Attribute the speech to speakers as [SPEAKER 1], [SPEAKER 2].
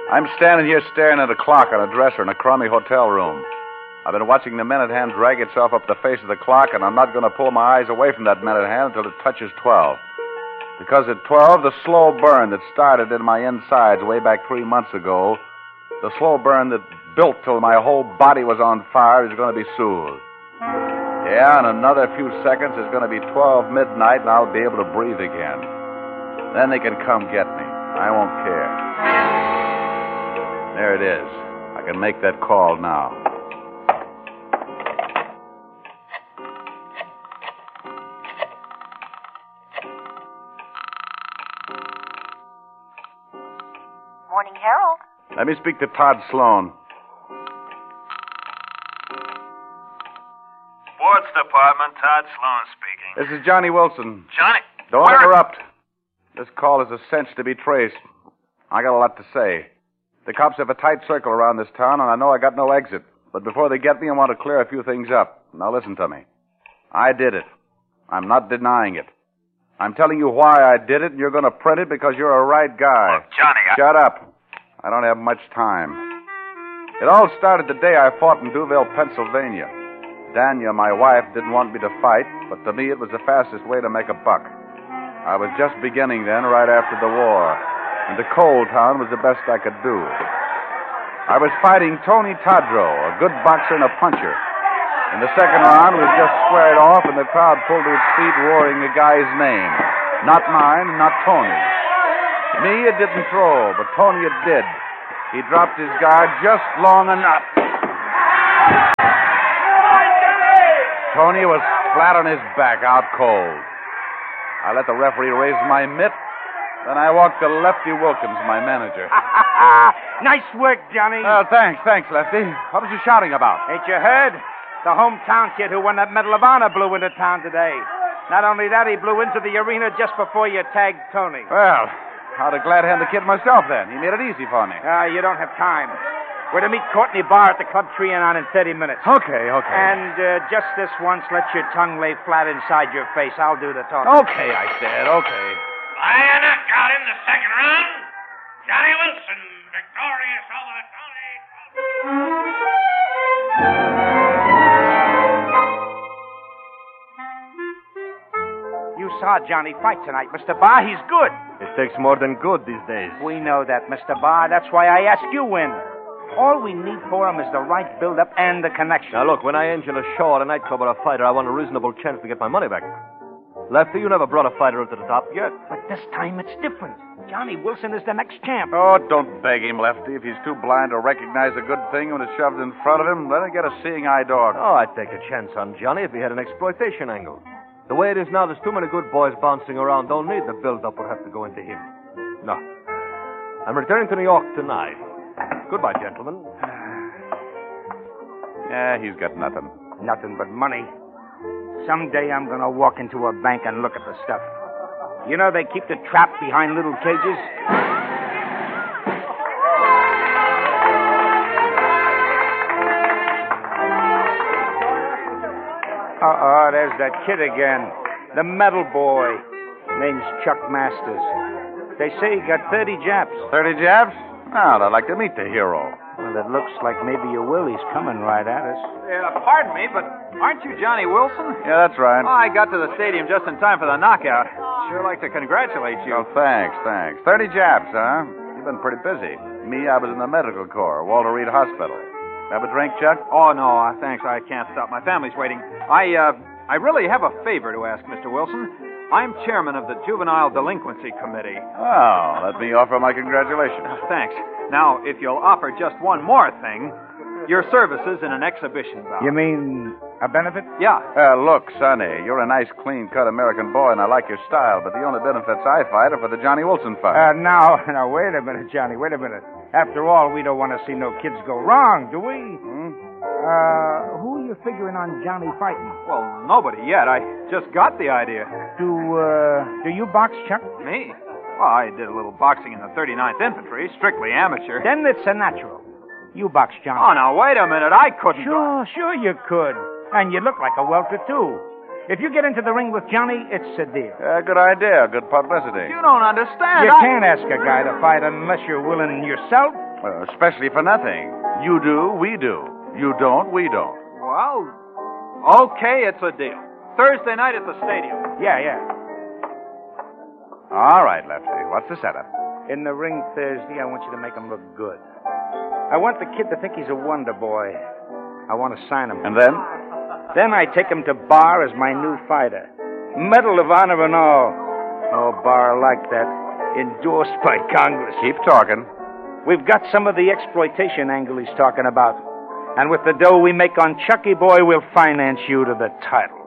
[SPEAKER 1] I'm standing here staring at a clock on a dresser in a crummy hotel room. I've been watching the minute hand drag itself up the face of the clock, and I'm not going to pull my eyes away from that minute hand until it touches 12. Because at 12, the slow burn that started in my insides way back 3 months ago, the slow burn that built till my whole body was on fire, is going to be soothed. Yeah, in another few seconds, it's going to be 12 midnight, and I'll be able to breathe again. Then they can come get me. I won't care. There it is. I can make that call now.
[SPEAKER 2] Morning, Harold.
[SPEAKER 1] Let me speak to Todd Sloan.
[SPEAKER 3] Sports Department, Todd Sloan speaking.
[SPEAKER 1] This is Johnny Wilson.
[SPEAKER 3] Johnny?
[SPEAKER 1] Don't interrupt. This call is a cinch to be traced. I got a lot to say. The cops have a tight circle around this town, and I know I got no exit. But before they get me, I want to clear a few things up. Now listen to me. I did it. I'm not denying it. I'm telling you why I did it, and you're going to print it because you're a right guy.
[SPEAKER 3] Look, Johnny,
[SPEAKER 1] Shut up. I don't have much time. It all started the day I fought in Duville, Pennsylvania. Dania, my wife, didn't want me to fight, but to me it was the fastest way to make a buck. I was just beginning then, right after the war, and the coal town was the best I could do. I was fighting Tony Tadro, a good boxer and a puncher. In the second round, we just squared off, and the crowd pulled to its feet, roaring the guy's name. Not mine, not Tony's. Me, it didn't throw, but Tony, it did. He dropped his guard just long enough. Tony was flat on his back, out cold. I let the referee raise my mitt. Then I walked to Lefty Wilkins, my manager.
[SPEAKER 4] Nice work, Johnny.
[SPEAKER 1] Oh, thanks, Lefty. What was you shouting about?
[SPEAKER 4] Ain't you heard? The hometown kid who won that Medal of Honor blew into town today. Not only that, he blew into the arena just before you tagged Tony.
[SPEAKER 1] Well, I'd have glad hand the kid myself then. He made it easy for me.
[SPEAKER 4] You don't have time. We're to meet Courtney Barr at the Club Trianon in 30 minutes.
[SPEAKER 1] Okay.
[SPEAKER 4] And just this once, let your tongue lay flat inside your face. I'll do the talking.
[SPEAKER 1] Okay, I said, okay.
[SPEAKER 3] By a knockout in the second round, Johnny Wilson, victorious over Tony.
[SPEAKER 4] You saw Johnny fight tonight, Mr. Barr. He's good.
[SPEAKER 5] It takes more than good these days.
[SPEAKER 4] We know that, Mr. Barr. That's why I ask you in. All we need for him is the right build-up and the connection.
[SPEAKER 5] Now, look, when I engine a show at a nightclub or a fighter, I want a reasonable chance to get my money back. Lefty, you never brought a fighter up to the top yet.
[SPEAKER 4] But this time it's different. Johnny Wilson is the next champ.
[SPEAKER 1] Oh, don't beg him, Lefty. If he's too blind to recognize a good thing when it's shoved in front of him, let him get a seeing eye dog.
[SPEAKER 5] Oh, I'd take a chance on Johnny if he had an exploitation angle. The way it is now, there's too many good boys bouncing around. Don't need the build-up will have to go into him. No. I'm returning to New York tonight. Goodbye, gentlemen.
[SPEAKER 1] Yeah, he's got nothing.
[SPEAKER 4] Nothing but money. Someday I'm going to walk into a bank and look at the stuff. You know they keep the trap behind little cages? There's that kid again. The metal boy. Name's Chuck Masters. They say he got 30 Japs.
[SPEAKER 1] 30 jabs? Oh, I'd like to meet the hero.
[SPEAKER 4] Well, it looks like maybe you will. He's coming right at us.
[SPEAKER 6] Pardon me, but aren't you Johnny Wilson?
[SPEAKER 1] Yeah, that's right.
[SPEAKER 6] Oh, I got to the stadium just in time for the knockout. Sure like to congratulate you.
[SPEAKER 1] Oh, thanks. 30 jabs, huh? You've been pretty busy. Me, I was in the medical corps, Walter Reed Hospital. Have a drink, Chuck?
[SPEAKER 6] Oh, no, thanks. I can't stop. My family's waiting. I really have a favor to ask, Mr. Wilson. I'm chairman of the Juvenile Delinquency Committee.
[SPEAKER 1] Oh, let me offer my congratulations.
[SPEAKER 6] Thanks. Now, if you'll offer just one more thing, your services in an exhibition bout.
[SPEAKER 4] You mean a benefit?
[SPEAKER 6] Yeah.
[SPEAKER 1] Look, Sonny, you're a nice, clean-cut American boy, and I like your style, but the only benefits I fight are for the Johnny Wilson fight.
[SPEAKER 4] Now, wait a minute, Johnny, wait a minute. After all, we don't want to see no kids go wrong, do we? Who are you figuring on Johnny fighting?
[SPEAKER 6] Well, nobody yet. I just got the idea.
[SPEAKER 4] Do you box, Chuck?
[SPEAKER 6] Me? Well, I did a little boxing in the 39th Infantry, strictly amateur.
[SPEAKER 4] Then it's a natural. You box, Johnny.
[SPEAKER 6] Oh, now, wait a minute. I couldn't...
[SPEAKER 4] Sure you could. And you look like a welter, too. If you get into the ring with Johnny, it's a deal.
[SPEAKER 1] Good idea. Good publicity.
[SPEAKER 6] You don't understand.
[SPEAKER 4] You can't ask a guy to fight unless you're willing yourself.
[SPEAKER 1] Especially for nothing. You do, we do. You don't, we don't.
[SPEAKER 6] Well, okay, it's a deal. Thursday night at the stadium.
[SPEAKER 4] Yeah.
[SPEAKER 1] All right, Lefty. What's the setup?
[SPEAKER 4] In the ring Thursday, I want you to make him look good. I want the kid to think he's a wonder boy. I want to sign him.
[SPEAKER 1] And then?
[SPEAKER 4] Then I take him to Bar as my new fighter. Medal of Honor and all. Oh, Bar like that. Endorsed by Congress.
[SPEAKER 1] Keep talking.
[SPEAKER 4] We've got some of the exploitation angle he's talking about. And with the dough we make on Chucky Boy, we'll finance you to the title.